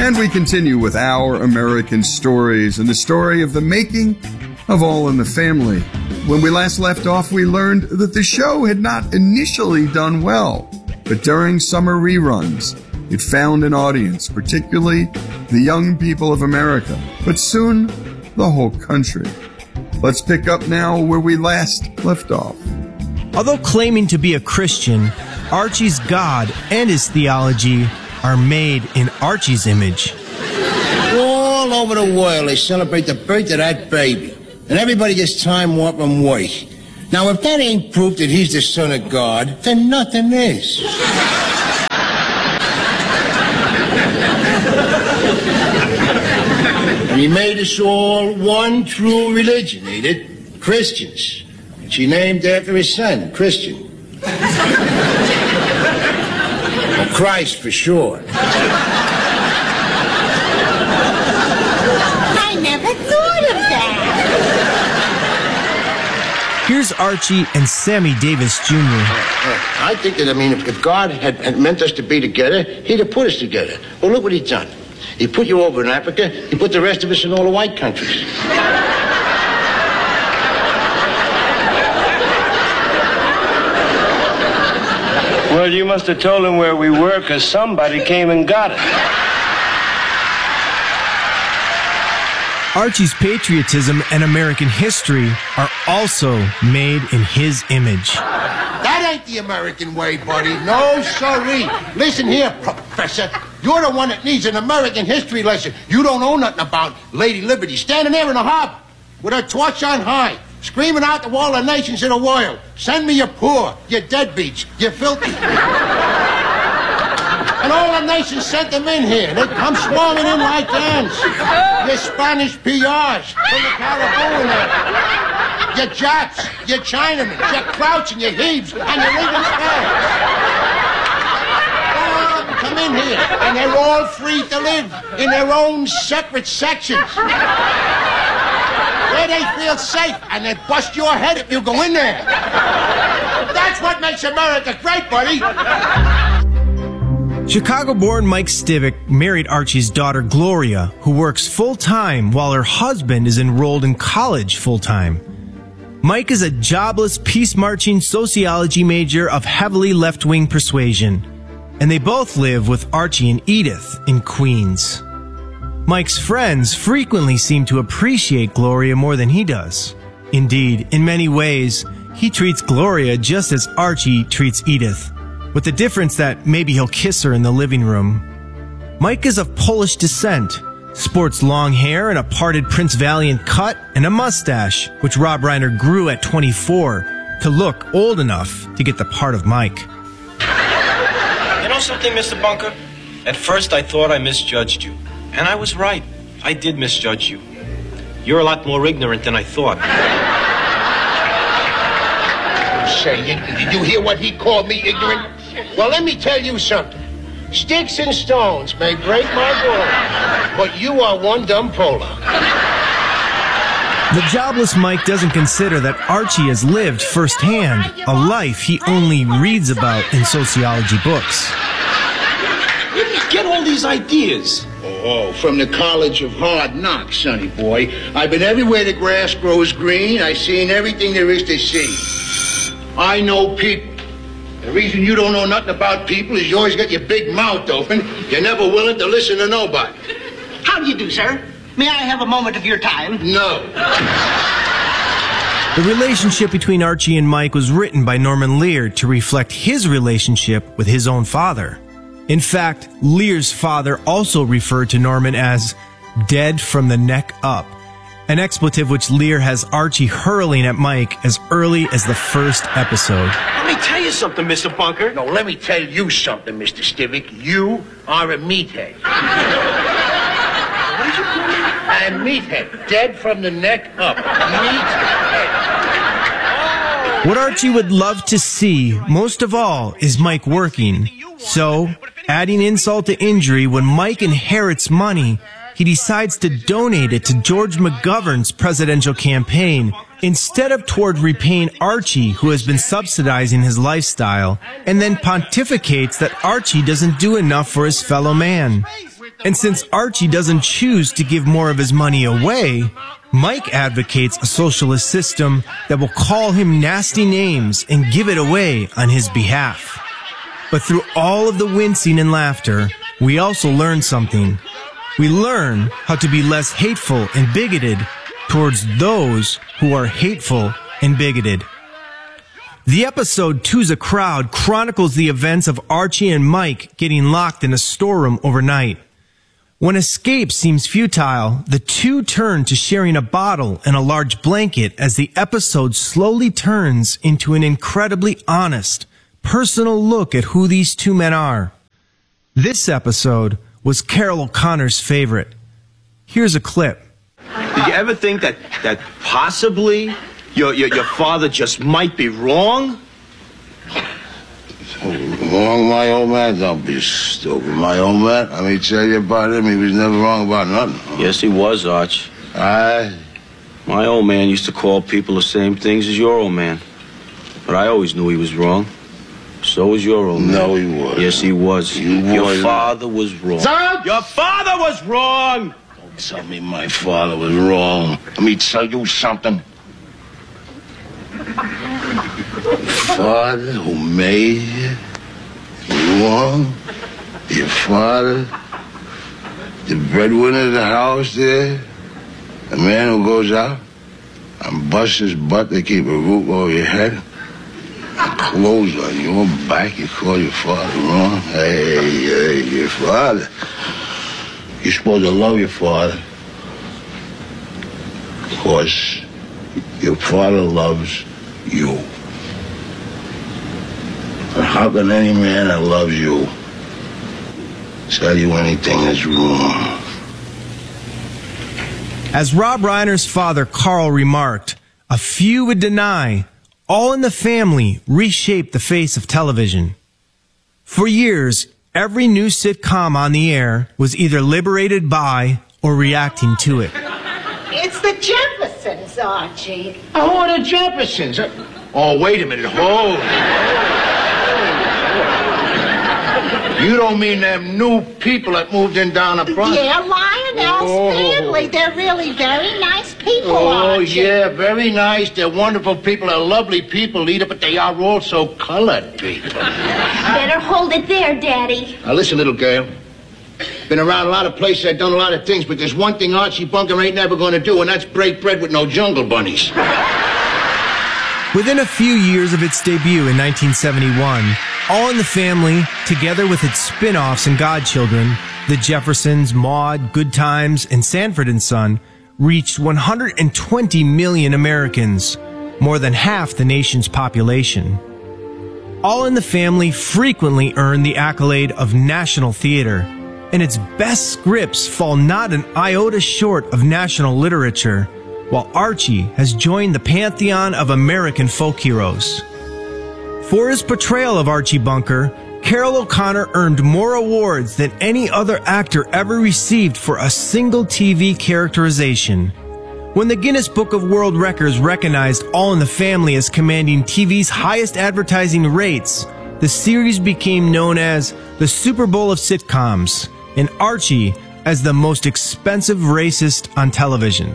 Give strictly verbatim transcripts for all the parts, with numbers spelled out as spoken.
And we continue with Our American Stories and the story of the making of All in the Family. When we last left off, we learned that the show had not initially done well, but during summer reruns, it found an audience, particularly the young people of America, but soon the whole country. Let's pick up now where we last left off. Although claiming to be a Christian, Archie's God and his theology are made in Archie's image. All over the world, they celebrate the birth of that baby. And everybody gets time warp and wait. Now, if that ain't proof that he's the son of God, then nothing is. And he made us all one true religion, ain't it? Christians. Which he named after his son, Christian. Or Christ, for sure. I never thought of that. Here's Archie and Sammy Davis Junior I think that, I mean, if, if God had, had meant us to be together, he'd have put us together. Well, look what he's done. He put you over in Africa, he put the rest of us in all the white countries. Well, you must have told him where we were, because somebody came and got it. Archie's patriotism and American history are also made in his image. That ain't the American way, buddy. No, sorry. Listen here, Professor. You're the one that needs an American history lesson. You don't know nothing about Lady Liberty standing there in the harbor with her torch on high, screaming out to all the nations of the world, send me your poor, your deadbeats, your filthy. And all the nations sent them in here. They come swarming in like ants. Your Spanish P Rs from the Caribbean, your Japs, your Chinamen, your Crouch and your Heaves, and your Lincoln Square. All of them come in here, and they're all free to live in their own separate sections. Where they feel safe, and they bust your head if you go in there. That's what makes America great, buddy. Chicago-born Mike Stivic married Archie's daughter Gloria, who works full-time while her husband is enrolled in college full-time. Mike is a jobless, peace-marching sociology major of heavily left-wing persuasion, and they both live with Archie and Edith in Queens. Mike's friends frequently seem to appreciate Gloria more than he does. Indeed, in many ways, he treats Gloria just as Archie treats Edith, with the difference that maybe he'll kiss her in the living room. Mike is of Polish descent, sports long hair and a parted Prince Valiant cut and a mustache, which Rob Reiner grew at twenty-four to look old enough to get the part of Mike. You know something, Mister Bunker? At first I thought I misjudged you. And I was right. I did misjudge you. You're a lot more ignorant than I thought. Say, you, did you hear what he called me ignorant? Well, let me tell you something. Sticks and stones may break my bones, but you are one dumb polo. The jobless Mike doesn't consider that Archie has lived firsthand a life he only reads about in sociology books. Where do you get all these ideas? Oh, from the College of Hard Knocks, sonny boy. I've been everywhere the grass grows green. I've seen everything there is to see. I know people. The reason you don't know nothing about people is you always got your big mouth open. You're never willing to listen to nobody. How do you do, sir? May I have a moment of your time? No. The relationship between Archie and Mike was written by Norman Lear to reflect his relationship with his own father. In fact, Lear's father also referred to Norman as dead from the neck up, an expletive which Lear has Archie hurling at Mike as early as the first episode. Let me tell you something, Mister Bunker. No, let me tell you something, Mister Stivic. You are a meathead. What did you call me? A meathead. Dead from the neck up. Meathead. What Archie would love to see, most of all, is Mike working. So, adding insult to injury, when Mike inherits money, he decides to donate it to George McGovern's presidential campaign instead of toward repaying Archie, who has been subsidizing his lifestyle, and then pontificates that Archie doesn't do enough for his fellow man. And since Archie doesn't choose to give more of his money away, Mike advocates a socialist system that will call him nasty names and give it away on his behalf. But through all of the wincing and laughter, we also learn something. We learn how to be less hateful and bigoted towards those who are hateful and bigoted. The episode Two's a Crowd chronicles the events of Archie and Mike getting locked in a storeroom overnight. When escape seems futile, the two turn to sharing a bottle and a large blanket as the episode slowly turns into an incredibly honest, personal look at who these two men are. This episode was Carroll O'Connor's favorite. Here's a clip. Did you ever think that that possibly your your, your father just might be wrong? Wrong, my old man? Don't be stupid, my old man. Let me tell you about him. He was never wrong about nothing. Yes, he was, Arch. I... My old man used to call people the same things as your old man. But I always knew he was wrong. So was your old man. No, he was. Yes, he was. You your wasn't. father was wrong. Son! Your father was wrong! Don't tell me my father was wrong. Let me tell you something. Father who made you wrong, your father, the breadwinner of the house there, the man who goes out and busts his butt to keep a roof over your head, and clothes on your back, you call your father wrong? Hey, hey, your father. You're supposed to love your father. Of course, your father loves you. But how can any man that loves you tell you anything that's wrong? As Rob Reiner's father, Carl, remarked, a few would deny, All in the Family reshaped the face of television. For years, every new sitcom on the air was either liberated by or reacting to it. It's the Jeffersons, Archie. Oh, what the Jeffersons? Oh, wait a minute. Hold. You don't mean them new people that moved in down the front? Yeah, Lionel's Oh. family. They're really very nice people, Oh, Archie. yeah, very nice. They're wonderful people. They're lovely people, Lita, but they are also colored people. Better hold it there, Daddy. Now, listen, little girl. Been around a lot of places, I've done a lot of things, but there's one thing Archie Bunker ain't never going to do, and that's break bread with no jungle bunnies. Within a few years of its debut in nineteen seventy-one, All in the Family, together with its spin-offs and godchildren, The Jeffersons, Maude, Good Times, and Sanford and Son, reached one hundred twenty million Americans, more than half the nation's population. All in the Family frequently earned the accolade of national theater, and its best scripts fall not an iota short of national literature, while Archie has joined the pantheon of American folk heroes. For his portrayal of Archie Bunker, Carroll O'Connor earned more awards than any other actor ever received for a single T V characterization. When the Guinness Book of World Records recognized All in the Family as commanding T V's highest advertising rates, the series became known as the Super Bowl of sitcoms, and Archie as the most expensive racist on television.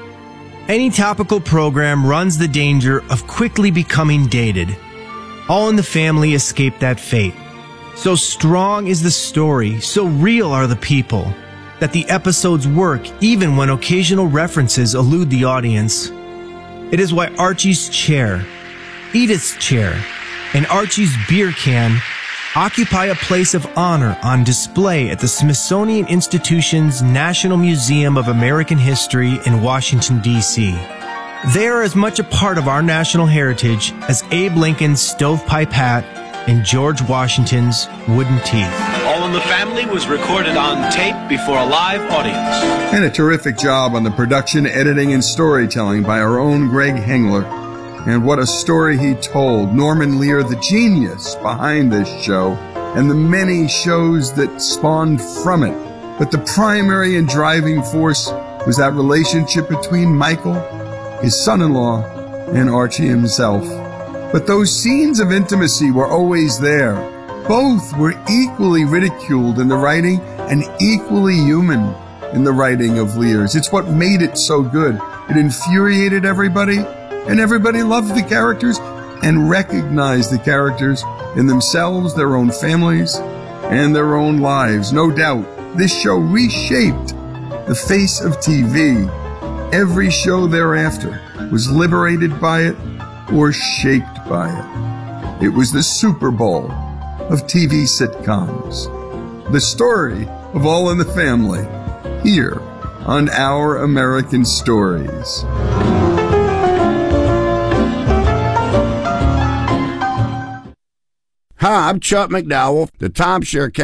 Any topical program runs the danger of quickly becoming dated. All in the Family escaped that fate. So strong is the story, so real are the people, that the episodes work even when occasional references elude the audience. It is why Archie's chair, Edith's chair, and Archie's beer can occupy a place of honor on display at the Smithsonian Institution's National Museum of American History in Washington, D C They are as much a part of our national heritage as Abe Lincoln's stovepipe hat and George Washington's wooden teeth. All in the Family was recorded on tape before a live audience. And a terrific job on the production, editing, and storytelling by our own Greg Hengler. And what a story he told. Norman Lear, the genius behind this show, and the many shows that spawned from it. But the primary and driving force was that relationship between Michael, his son-in-law, and Archie himself. But those scenes of intimacy were always there. Both were equally ridiculed in the writing and equally human in the writing of Lears. It's what made it so good. It infuriated everybody, and everybody loved the characters and recognized the characters in themselves, their own families, and their own lives. No doubt, this show reshaped the face of T V. Every show thereafter was liberated by it or shaped by it. It was the Super Bowl of T V sitcoms. The story of All in the Family, here on Our American Stories. Hi, I'm Chuck McDowell, the timeshare